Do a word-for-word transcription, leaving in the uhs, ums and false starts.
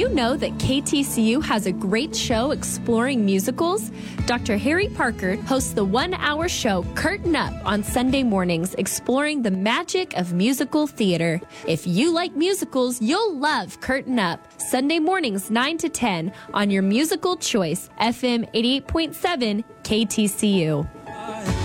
you know that K T C U has a great show exploring musicals? Doctor Harry Parker hosts the one-hour show Curtain Up on Sunday mornings, exploring the magic of musical theater. If you like musicals, you'll love Curtain Up. Sunday mornings nine to ten on your musical choice, F M eighty-eight point seven K T C U.